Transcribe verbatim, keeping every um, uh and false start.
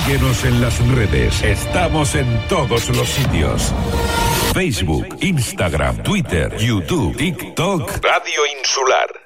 Síguenos en las redes. Estamos en todos los sitios. Facebook, Instagram, Twitter, YouTube, TikTok. Radio Insular.